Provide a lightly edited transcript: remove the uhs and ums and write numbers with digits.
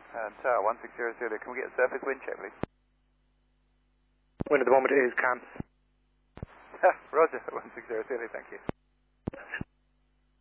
Tower 160 Zulu, can we get a surface wind check, please? Wind at the moment is Cam. Roger, 160 Zulu, thank you.